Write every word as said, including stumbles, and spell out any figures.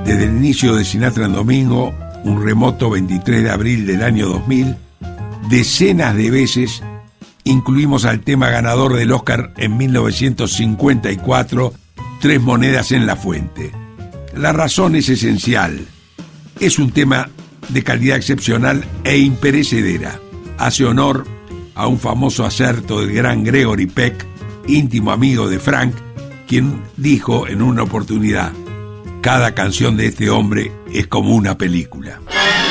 Desde el inicio de Sinatra en Domingo, un remoto veintitrés de abril del año dos mil, decenas de veces incluimos al tema ganador del Oscar en mil novecientos cincuenta y cuatro, Tres monedas en la fuente. La razón es esencial. Es un tema de calidad excepcional e imperecedera. Hace honor a un famoso acerto del gran Gregory Peck, íntimo amigo de Frank, quien dijo en una oportunidad: cada canción de este hombre es como una película.